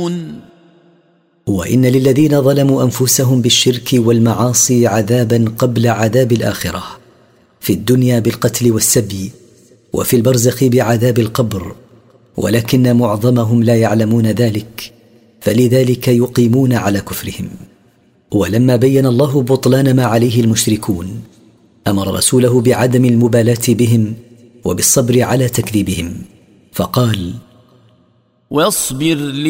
وإن للذين ظلموا أنفسهم بالشرك والمعاصي عذابا قبل عذاب الآخرة، في الدنيا بالقتل والسبي، وفي البرزخ بعذاب القبر، ولكن معظمهم لا يعلمون ذلك، فلذلك يقيمون على كفرهم. ولما بين الله بطلان ما عليه المشركون، أمر رسوله بعدم المبالاة بهم وبالصبر على تكذيبهم، فقال: واصبر